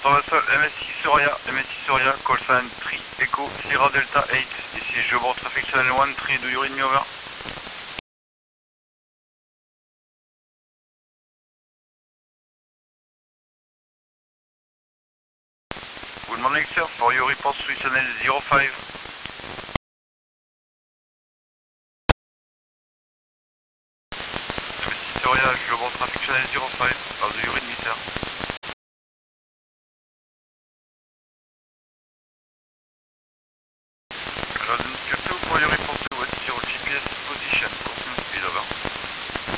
J'entends la seule MS6 Soria, call sign 3 Echo Sierra Delta 8, ici Jobor Traffic Channel 1, 3, do you read me over? Good morning sir, for your report to channel 05. MS6 Soria, Jobor Traffic Channel 05.